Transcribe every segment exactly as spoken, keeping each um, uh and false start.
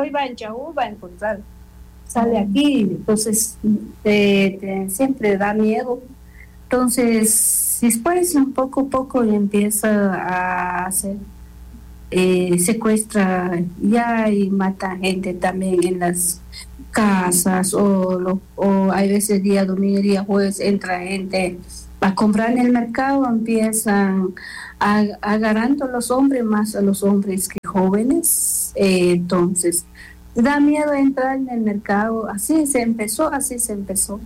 hoy va en Yahoo, va a encontrar, sale aquí, entonces eh, te- siempre da miedo. Entonces, después un poco a poco empieza a hacer, eh, secuestra ya y mata gente también en las casas o, lo- o hay veces día domingo, día jueves entra gente a comprar en el mercado, empiezan a- agarrando a los hombres más a los hombres que jóvenes, eh, entonces da miedo entrar en el mercado, así se empezó, así se empezó.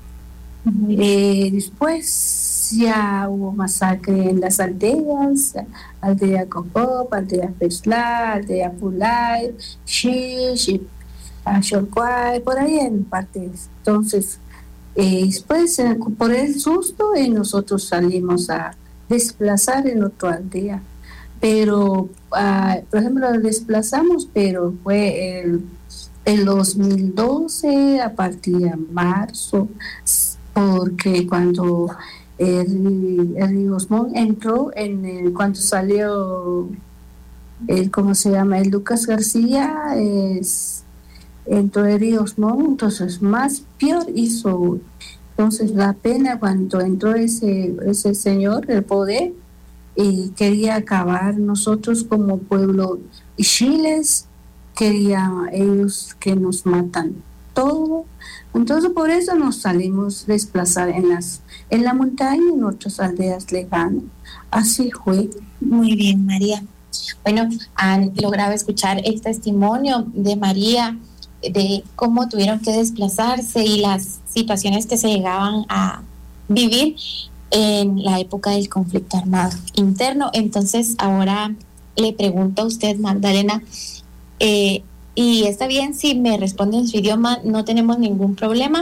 Eh, después ya hubo masacre en las aldeas, aldea Cocop, aldea Pesla, aldea Pulay, Shish, Ashorquay, por ahí en partes. Entonces, eh, después, eh, por el susto, eh, nosotros salimos a desplazar en otra aldea. Pero, ah, por ejemplo, lo desplazamos, pero fue el, el dos mil doce, a partir de marzo, porque cuando el, el Rigosmón entró, en el- cuando salió el, ¿cómo se llama? El Lucas García, es, entró el Rigosmón, entonces más peor hizo. Entonces la pena cuando entró ese, ese señor, el poder, y quería acabar nosotros como pueblo y chiles, quería ellos que nos matan todo. Entonces por eso nos salimos a desplazar en las en la montaña y en otras aldeas lejanas. Así fue. Muy bien, María. Bueno, han logrado escuchar el testimonio de María de cómo tuvieron que desplazarse y las situaciones que se llegaban a vivir en la época del conflicto armado interno. Entonces, ahora le pregunto a usted, Magdalena, eh, y está bien si me responde en su idioma, no tenemos ningún problema.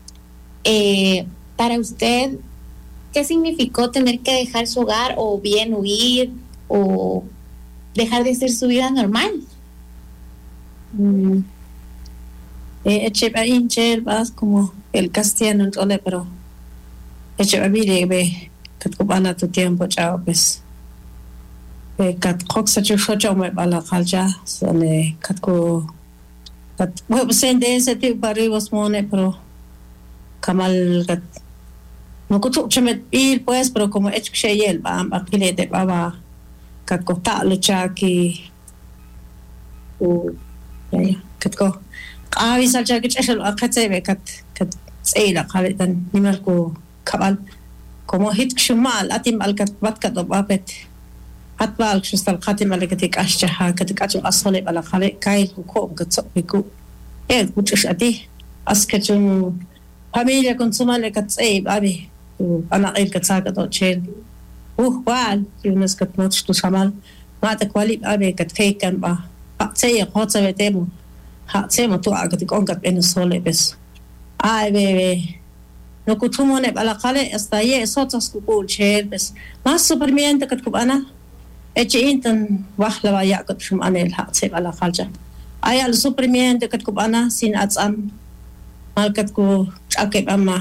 Eh, para usted, ¿qué significó tener que dejar su hogar o bien huir o dejar de hacer su vida normal? Mm. Eh, eche ba incher vas como el castellano en tole, pero eche ba bile be kat ko bana tu tiempo chao pues eh kat khok sa chu cho me bala khalja sone kat ko kat we sende ese tipo para vos mone pero kamal kat no ko tu chemet il pues pero como ech kseyel ba akile de baba kat ko ta lo chaki o ya kat ko قاوي سالجا كتشل أكتسبه كت كت سيلا خالدن نمركو كبال كمو هيت كشمال أتيم الكت بات كتب أبت هات بالك شستال خاتم على كتيك أشجها كتيك أشجع أصلي على خالد كايل كوم كتصب بكو إيه كتش أدي أسكتون فاميليا كنتما لكتسيب أبي أنا غير كتساق دوتشين أوه وال يونس كتموتش تشمال ما تقولي أبي كتكيك كان با أتسيق هاتسا بتيمو ha sema tu aga ti kongat Venezuela bes ai bebe no kutumo ne bala kale hasta ye sotas ku kul cher bes mas supermiente kat ku ana eche intan wahla wa ya kat shum anel ha se bala khalja ay al supermiente kat ku ana sin atsam mal kat ku chake ama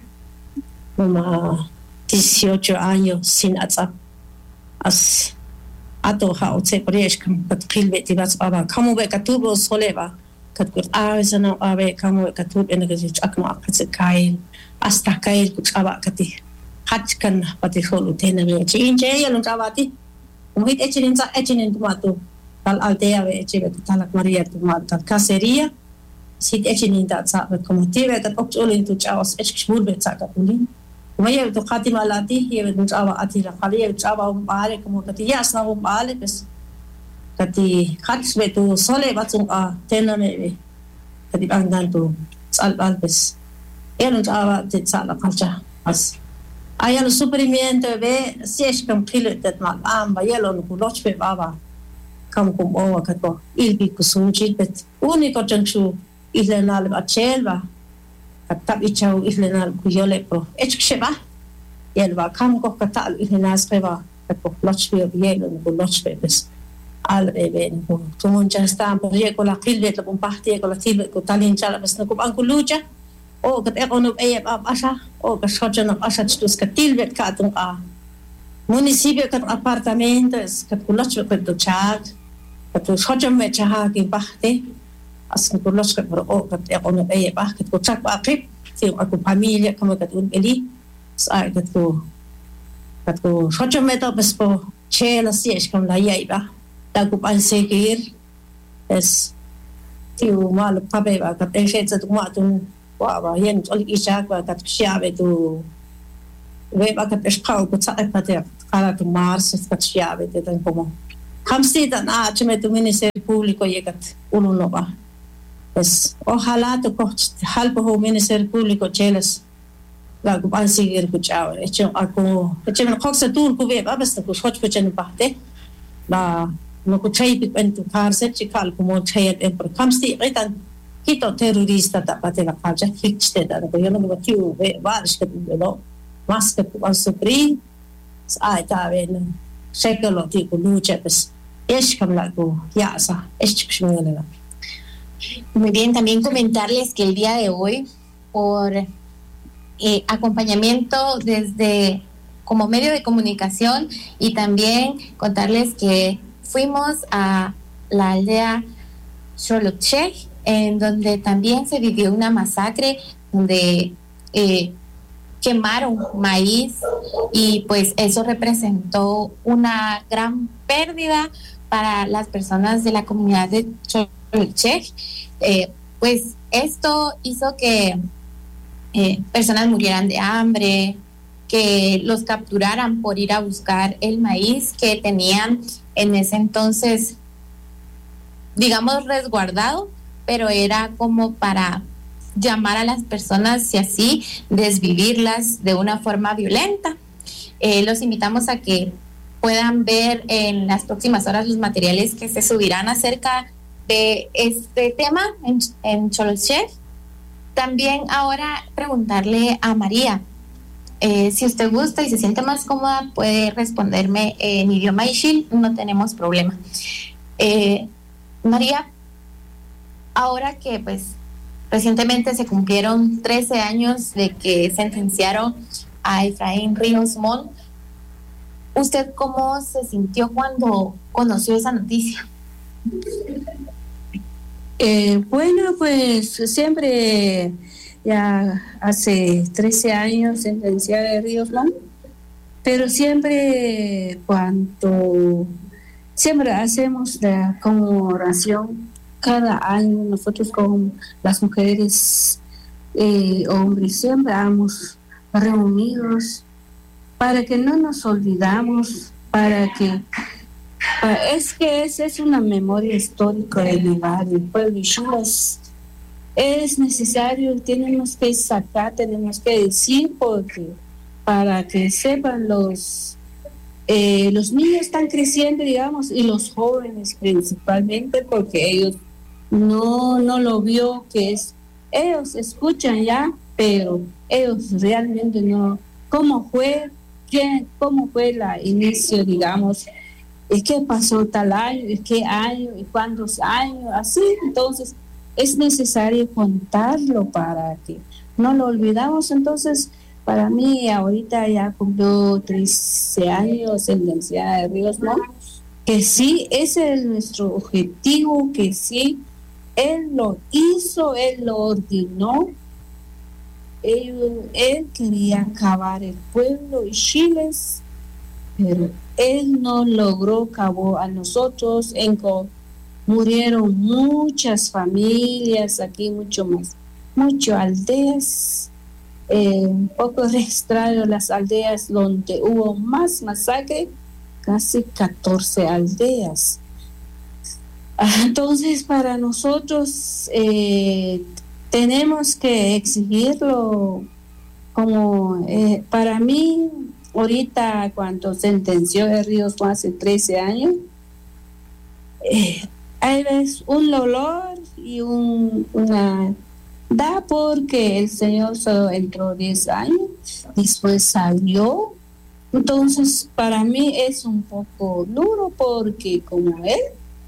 mama dieciocho años sin atsam as ato ha otse presh kam kat khilbe ti bas baba kamu be katubo soleva كتقول آوي أنا آوي كم كتب إنك تجاك ما أكتر كايل أستا كايل كتابع كتي حد كان بدي خلو تينا بيجي إن جاي يلون جواتي وميت أجرين زا أجرين توماتو قال ألديا بيجي بتطلق ماريا توماتو كاسيريا سيد أجرين دا تسا بكمتي بيجي أقولين تجاوس إيش شهور بتسا كقولين وما يبدو قاتم علاتي يبدو جاوا أتي لقالي يبدو جاوا ومبالي كمو كتي ياسنا ومبالي بس kati khats betu sole batung a tena me kati bangdan tu sal balbes elo java de sala kalcha as ayalo superimiento be siesh kam khilo tet mal am ba yelo no loch be baba kam kum o kato ilbi kusunchi bet unico chanchu islenal ba chelba katab ichau islenal kuyole pro echksheba yelba kam ko katal islenas kheba kato loch be yelo no loch be bes al bebe no tumun cha sta por ye con la kilbe la comparte con la tilbe con talin chala bes no ko an kuluja o kat e ono e ba asha o ka shoja no asha tus ka tilbe ka tung a municipio kat apartamento es kat kulach kat do chat kat shoja me cha ki bahte asan ko los kat bro kat ako na ay ba kat ko sak ba trip si ako pamilya kamo kat un eli sa kat ko kat ko hocho meto bes po chela si es kam la yai ba ta ko pan sekir es tiu mal pabe ba kat e fet tu ma tu wa ba yen ol ishak ba kat shiabe tu we ba kat es pau ko sa kat kala tu mars kat shiabe te tan como hamsita na chme tu ministerio público yekat uno ba pues ojalá tu coach halpo ho ministerio público chelas la ko pan seguir ko chao echo ako echo no coxa tur ko be ba basta ko coach ko chen parte la no ko chai pit en tu car set chikal ko mo chai en por kamsti retan kito terrorista ta pate la kaja hikste da ko yo no ko tiu be varish ko do mas ko an supri ai ta ven sekolo ti ko lucha pues es kam la ko ya sa es chikshmela. Muy bien, también comentarles que el día de hoy, por eh, acompañamiento desde como medio de comunicación y también contarles que fuimos a la aldea Xoloche, en donde también se vivió una masacre, donde eh, quemaron maíz y pues eso representó una gran pérdida para las personas de la comunidad de Xoloche. Eh, pues esto hizo que eh, personas murieran de hambre, que los capturaran por ir a buscar el maíz que tenían en ese entonces, digamos, resguardado, pero era como para llamar a las personas y así desvivirlas de una forma violenta. Eh, los invitamos a que puedan ver en las próximas horas los materiales que se subirán acerca de este tema en, en Xoloche. También ahora preguntarle a María, eh, si usted gusta y se siente más cómoda, puede responderme en idioma Ixil, no tenemos problema. Eh, María, ahora que pues recientemente se cumplieron trece años de que sentenciaron a Efraín Ríos Mon, ¿usted cómo se sintió cuando conoció esa noticia? Eh, bueno, pues siempre, ya hace trece años sentenciada de Ríos Mon, pero siempre cuando, siempre hacemos la conmemoración cada año, nosotros con las mujeres, eh, hombres, siempre vamos reunidos para que no nos olvidamos, para que es que esa es una memoria histórica del lugar, del pueblo Ixulas. Es necesario, tenemos que sacar, tenemos que decir, porque para que sepan los eh, los niños están creciendo, digamos, y los jóvenes principalmente, porque ellos no no lo vio, que es, ellos escuchan ya, pero ellos realmente no, cómo fue, qué, cómo fue la inicio, digamos, y qué pasó tal año, y qué año, y cuántos años, así. Entonces es necesario contarlo para que no lo olvidamos. Entonces, para mí ahorita ya cumplió trece años en la ciudad de Ríos Mon, que sí, ese es nuestro objetivo, que sí, él lo hizo, él lo ordenó, él, él quería acabar el pueblo y Chiles, pero él no logró, acabó a nosotros, en co- murieron muchas familias aquí, mucho más, muchas aldeas, eh, un poco extraño las aldeas donde hubo más masacre, casi catorce aldeas. Entonces, para nosotros eh, tenemos que exigirlo, como eh, para mí, ahorita cuando sentenció de Ríos Mon hace trece años, eh, hay veces un dolor y un, una da, porque el Señor solo entró diez años, después salió. Entonces para mí es un poco duro, porque como él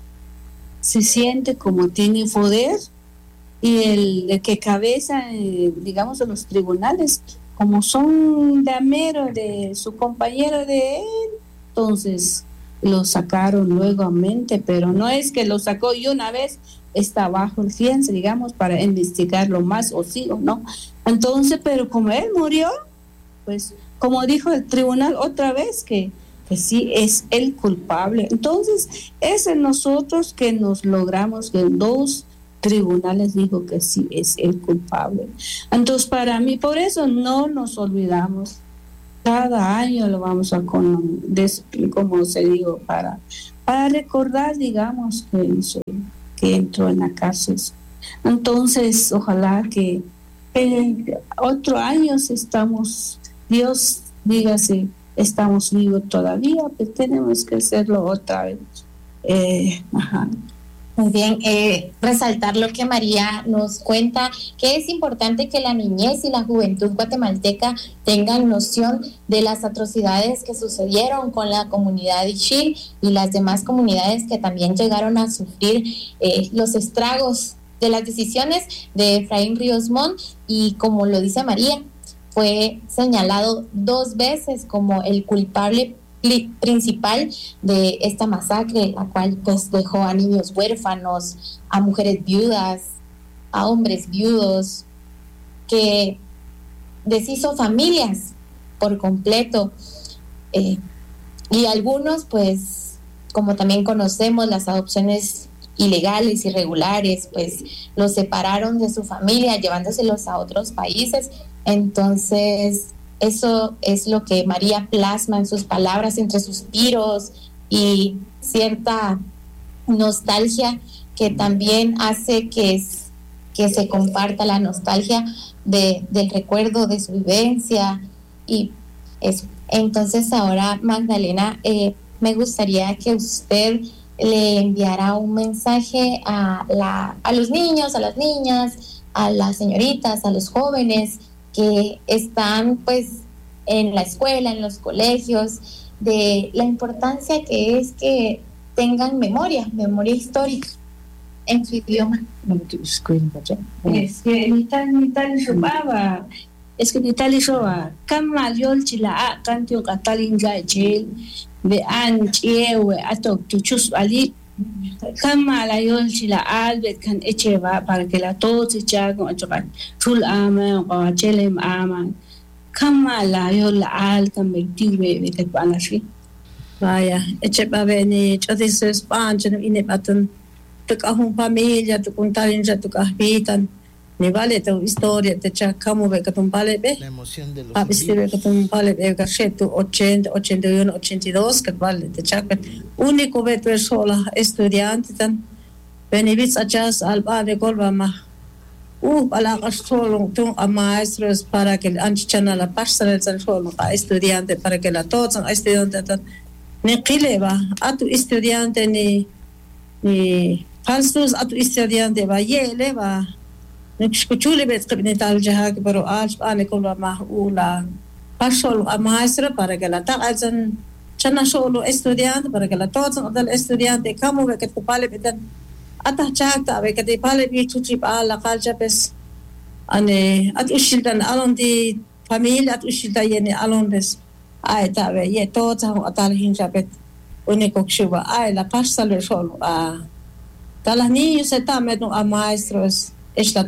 se siente como tiene poder, y el, el que cabeza, eh, digamos, de los tribunales, como son de amero de su compañero de él, entonces lo sacaron nuevamente, pero no es que lo sacó y una vez está bajo el fianza, digamos, para investigarlo más o sí o no. Entonces, pero como él murió, pues como dijo el tribunal otra vez que, que sí es el culpable. Entonces, es en nosotros que nos logramos que dos tribunales dijo que sí es el culpable. Entonces, para mí, por eso no nos olvidamos. Cada año lo vamos a con, des, como se digo, para, para recordar, digamos, que, que entró en la cárcel. Entonces, ojalá que, que otro año estamos, Dios dígase, estamos vivos todavía, pero tenemos que hacerlo otra vez. Eh, ajá. Muy bien, eh, resaltar lo que María nos cuenta, que es importante que la niñez y la juventud guatemalteca tengan noción de las atrocidades que sucedieron con la comunidad Ixil y las demás comunidades que también llegaron a sufrir eh, los estragos de las decisiones de Efraín Ríos Montt, y como lo dice María, fue señalado dos veces como el culpable principal de esta masacre, la cual pues dejó a niños huérfanos, a mujeres viudas, a hombres viudos, que deshizo familias por completo, eh, y algunos pues, como también conocemos, las adopciones ilegales, irregulares, pues los separaron de su familia llevándoselos a otros países. Entonces eso es lo que María plasma en sus palabras, entre suspiros y cierta nostalgia que también hace que, es, que se comparta la nostalgia de, del recuerdo de su vivencia y eso. Entonces ahora, Magdalena, eh, me gustaría que usted le enviara un mensaje a, la, a los niños, a las niñas, a las señoritas, a los jóvenes que están pues en la escuela, en los colegios, de la importancia que es que tengan memoria, memoria histórica en su idioma. Es que ni tal ni tal robaba, es que ni tal y roba. Kama yol chila cantio catalin gachel de anchiewe atok tuchus ali. Kama la yol chila albet kan echeva para que la todos se chago achokan tul ama o chelem ama. Kama la yol al kan bektiwe de panasi. Vaya, echeva veni, yo dice España, no ine batan. Tu kahung pamilya, tu kuntalin ja tu kahbitan. Ni vale tu historia, te cha kamu be katum pale be. La emoción de los Ah, viste be katum pale be kashetu ochenta, ochenta y uno, ochenta y dos, que vale te cha que único be tu sola estudiante tan. Benivits achas alba de golba ma. Uh, ala solo tu a maestros para que anchichana la pasarel san solo a estudiante para que la todos son estudiante tan. Ni qileba, a tu estudiante ni ni falsos a tu estudiante va yele va. Escuchule bet cabinetal jaha que pero alf ane con la ma ula pasol a maestra para que la ta'azan chana solo estudiante para que la todos del estudiante como ve que tu pale betan ata chakta ve que te pale bi chuchi pa la calcha pes ane at ushildan alon di familia at ushilda yene alon des ai ta ve ye todos atal hinja bet único chuba ai la pasal solo a talas niños se tamen a maestros. Eso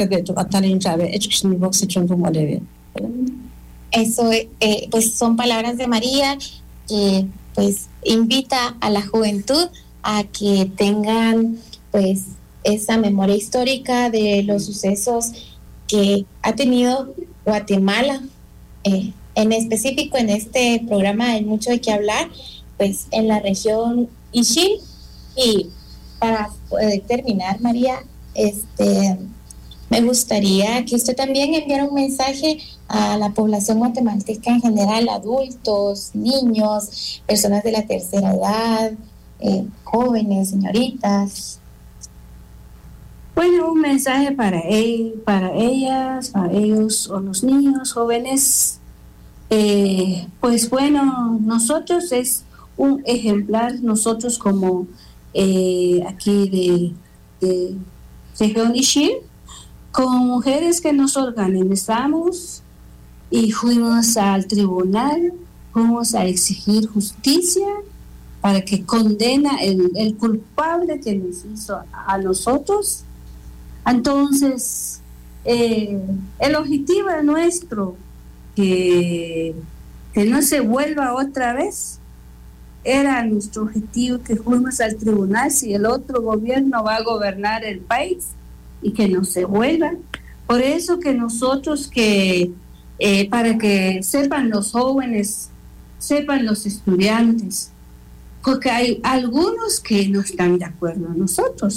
eh, pues son palabras de María que pues invita a la juventud a que tengan pues esa memoria histórica de los sucesos que ha tenido Guatemala, eh, en específico en este programa hay mucho de qué hablar, pues en la región Ixil. Y para poder terminar, María, Este, me gustaría que usted también enviara un mensaje a la población guatemalteca en general, adultos, niños, personas de la tercera edad, eh, jóvenes, señoritas. Bueno, un mensaje para él, para ellas, para ellos o los niños, jóvenes. Eh, pues bueno, nosotros es un ejemplar, nosotros como eh, aquí de, de región Ixil, con mujeres que nos organizamos y fuimos al tribunal, fuimos a exigir justicia para que condena el, el culpable que nos hizo a nosotros. Entonces, eh, el objetivo es nuestro, que, que no se vuelva otra vez. Era nuestro objetivo que fuimos al tribunal si el otro gobierno va a gobernar el país y que no se vuelva. Por eso que nosotros, que eh, para que sepan los jóvenes, sepan los estudiantes, porque hay algunos que no están de acuerdo a nosotros.